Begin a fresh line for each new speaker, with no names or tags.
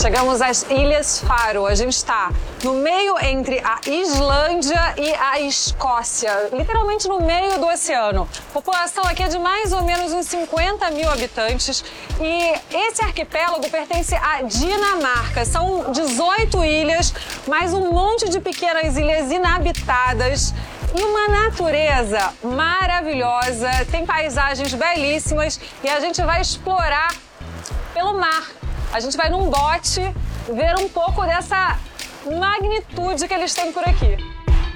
Chegamos às Ilhas Faro. A gente está no meio entre a Islândia e a Escócia, literalmente no meio do oceano. A população aqui é de mais ou menos uns 50 mil habitantes e esse arquipélago pertence à Dinamarca. São 18 ilhas, mais um monte de pequenas ilhas inabitadas. E uma natureza maravilhosa, tem paisagens belíssimas e a gente vai explorar pelo mar. A gente vai num bote ver um pouco dessa magnitude que eles têm por aqui.